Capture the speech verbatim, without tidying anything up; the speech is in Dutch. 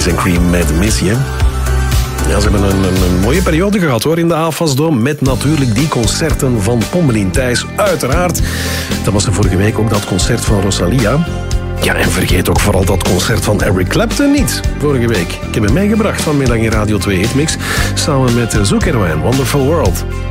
and Cream met Miss You. Ja, ze hebben een, een, een mooie periode gehad hoor in de AFAS-dom. Met natuurlijk die concerten van Pommelien Thijs, uiteraard. Dat was er vorige week ook dat concert van Rosalia. Ja, en vergeet ook vooral dat concert van Eric Clapton niet. Vorige week. Ik heb hem meegebracht vanmiddag in Radio twee Hitmix. Samen met Zouk Airway, Wonderful World.